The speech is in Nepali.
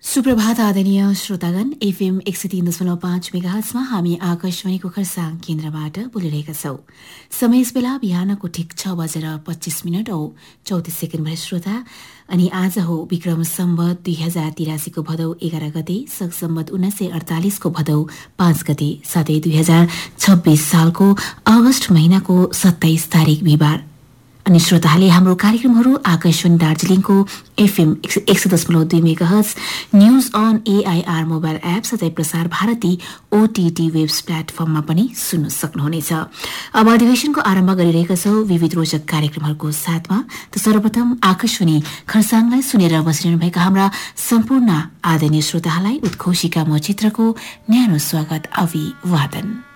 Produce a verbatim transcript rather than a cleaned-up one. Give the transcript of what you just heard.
सुप्रभात आदरणीय श्रोतागण। एफएम एक सय तीन दशमलव पाँच मेगाहर्जमा हामी आकाशवाणीको खरसाङ केन्द्रबाट बोलिरहेका छौं। समय यस बेला बिहानको ठिक छ बजेर पच्चीस मिनट औ चौतिस सेकेन्ड भए श्रोता। अनि आज हो विक्रम सम्वत दुई हजार तिरासीको भदौ एघार गते, सक सम्वत उन्नाइस सय अडतालिसको भदौ पाँच गते, साथै दुई हजार छब्बीस सालको अगस्त महिनाको सत्ताइस तारिक बिहिबार। अनि श्रोताहरूले हाम्रो कार्यक्रमहरू आकाशवाणी दार्जिलिङको एफएम एक सय दशमलव दुई megahertz, news on AIR mobile app साथै प्रसार भारती ओटीटी वेब्स प्लेटफर्ममा पनि सुन्न सक्नुहुनेछ। अब अधिवेशनको आरम्भ गरिरहेका छौं विविध रोचक कार्यक्रमहरूको साथमा। त सर्वप्रथम आकाशवाणी खरसाङलाई सुनेर बसिरहनुभएका हाम्रा सम्पूर्ण आदरणीय श्रोताहरूलाई उत्खोशीका म चित्रको न्यानो स्वागत अभिवादन।